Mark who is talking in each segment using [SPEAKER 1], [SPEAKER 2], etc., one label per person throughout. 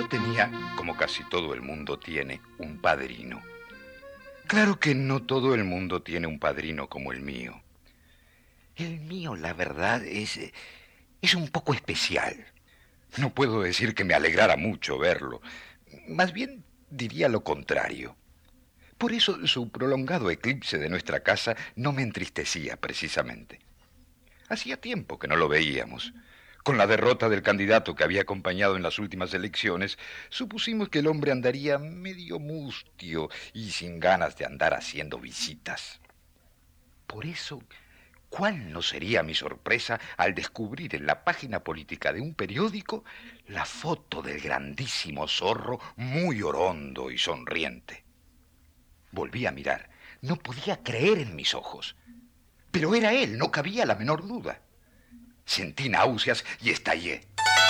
[SPEAKER 1] Yo tenía, como casi todo el mundo tiene, un padrino. Claro que no todo el mundo tiene un padrino como el mío. El mío, la verdad, es un poco especial. No puedo decir que me alegrara mucho verlo. Más bien diría lo contrario. Por eso su prolongado eclipse de nuestra casa no me entristecía precisamente. Hacía tiempo que no lo veíamos. Con la derrota del candidato que había acompañado en las últimas elecciones, supusimos que el hombre andaría medio mustio y sin ganas de andar haciendo visitas. Por eso, ¿cuál no sería mi sorpresa al descubrir en la página política de un periódico la foto del grandísimo zorro muy orondo y sonriente? Volví a mirar. No podía creer en mis ojos. Pero era él, no cabía la menor duda. Sentí náuseas y estallé.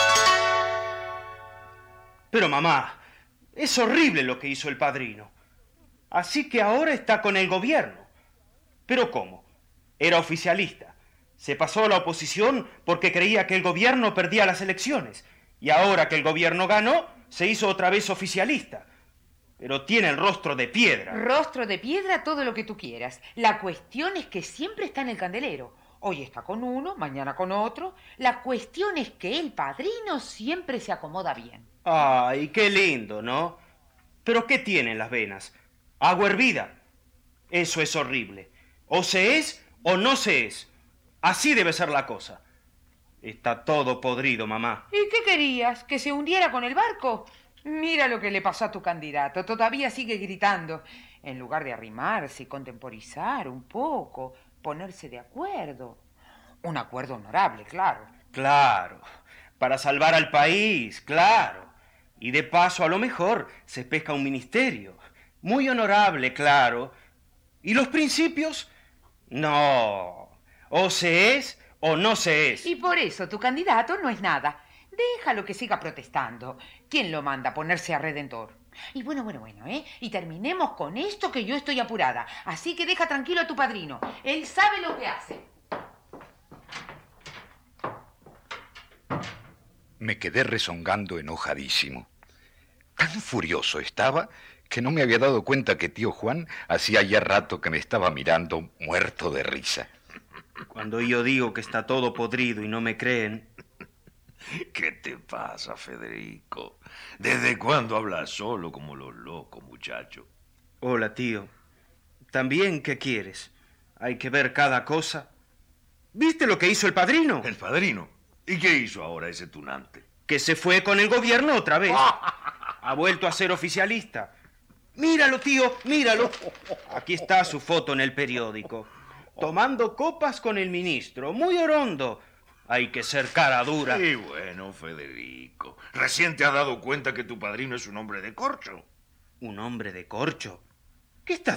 [SPEAKER 2] Pero mamá, es horrible lo que hizo el padrino. Así que ahora está con el gobierno. ¿Pero cómo? Era oficialista. Se pasó a la oposición porque creía que el gobierno perdía las elecciones. Y ahora que el gobierno ganó, se hizo otra vez oficialista. Pero tiene el rostro de piedra.
[SPEAKER 3] Rostro de piedra, todo lo que tú quieras. La cuestión es que siempre está en el candelero. Hoy está con uno, mañana con otro. La cuestión es que el padrino siempre se acomoda bien.
[SPEAKER 2] Ay, qué lindo, ¿no? ¿Pero qué tiene en las venas? Agua hervida. Eso es horrible. O se es o no se es. Así debe ser la cosa. Está todo podrido, mamá.
[SPEAKER 3] ¿Y qué querías? ¿Que se hundiera con el barco? Mira lo que le pasó a tu candidato. Todavía sigue gritando. En lugar de arrimarse y contemporizar un poco, ponerse de acuerdo. Un acuerdo honorable, claro.
[SPEAKER 2] Claro, para salvar al país, claro. Y de paso, a lo mejor, se pesca un ministerio. Muy honorable, claro. ¿Y los principios? No. O se es o no se es.
[SPEAKER 3] Y por eso tu candidato no es nada. Déjalo que siga protestando. ¿Quién lo manda a ponerse a redentor? Y bueno, ¿eh? Y terminemos con esto que yo estoy apurada. Así que deja tranquilo a tu padrino. Él sabe lo que hace.
[SPEAKER 1] Me quedé rezongando enojadísimo. Tan furioso estaba que no me había dado cuenta que tío Juan hacía ya rato que me estaba mirando muerto de risa.
[SPEAKER 2] Cuando yo digo que está todo podrido y no me creen...
[SPEAKER 4] ¿Qué te pasa, Federico? ¿Desde cuándo hablas solo como los locos, muchacho?
[SPEAKER 2] Hola, tío. ¿También qué quieres? Hay que ver cada cosa. ¿Viste lo que hizo el padrino?
[SPEAKER 4] ¿El padrino? ¿Y qué hizo ahora ese tunante?
[SPEAKER 2] Que se fue con el gobierno otra vez. Ha vuelto a ser oficialista. Míralo, tío, míralo. Aquí está su foto en el periódico. Tomando copas con el ministro. Muy orondo. Hay que ser cara dura.
[SPEAKER 4] Y bueno, Federico, ¿recién te has dado cuenta que tu padrino es un hombre de corcho?
[SPEAKER 2] ¿Un hombre de corcho? ¿Qué estás